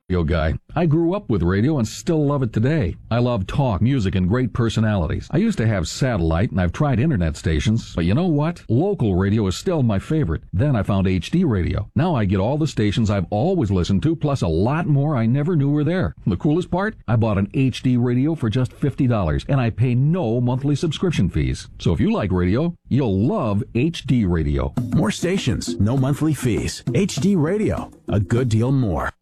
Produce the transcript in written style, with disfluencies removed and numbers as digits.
radio guy. I grew up with radio and still love it today. I love talk, music, and great personalities. I used to have satellite and I've tried internet stations, but you know what? Local radio is still my favorite. Then I found HD radio. Now I get all the stations I've always listened to, plus a lot more I never knew were there. The coolest part? I bought an HD radio for just $50 and I pay no monthly subscription fees. So if you like radio, you'll love HD radio. More stations, no monthly fees. HD Radio, a good deal more.